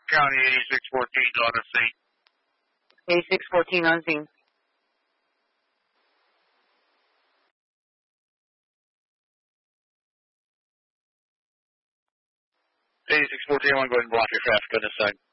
County 8614 on the scene. 8614 on scene. 8614, I'm going to go ahead and block your traffic on this side.